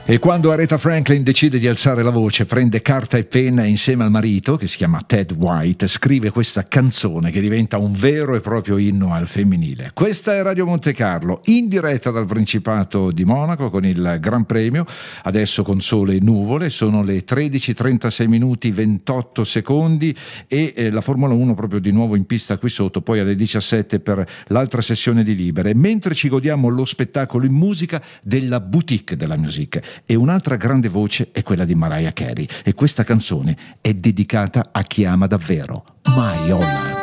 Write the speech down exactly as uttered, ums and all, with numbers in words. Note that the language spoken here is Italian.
E quando Aretha Franklin decide di alzare la voce, prende carta e penna e insieme al marito, che si chiama Ted White, scrive questa canzone che diventa un vero e proprio inno al femminile. Questa è Radio Monte Carlo, in diretta dal Principato di Monaco con il Gran Premio, adesso con sole e nuvole, sono le tredici e trentasei minuti ventotto secondi e eh, la Formula uno proprio di nuovo in pista qui sotto, poi alle diciassette per l'altra sessione di libere, mentre ci godiamo lo spettacolo in musica della boutique della musica. E un'altra grande voce è quella di Mariah Carey, e questa canzone è dedicata a chi ama davvero, My All.